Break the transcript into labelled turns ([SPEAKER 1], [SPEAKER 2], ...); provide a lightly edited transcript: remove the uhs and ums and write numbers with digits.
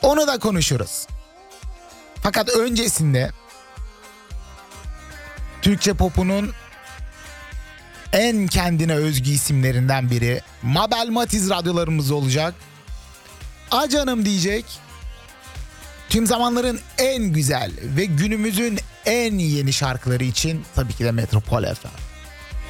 [SPEAKER 1] Onu da konuşuruz. Fakat öncesinde Türkçe popunun en kendine özgü isimlerinden biri Mabel Matiz radyolarımız olacak. Acanım diyecek. Tüm zamanların en güzel ve günümüzün en yeni şarkıları için tabii ki de Metropol FM.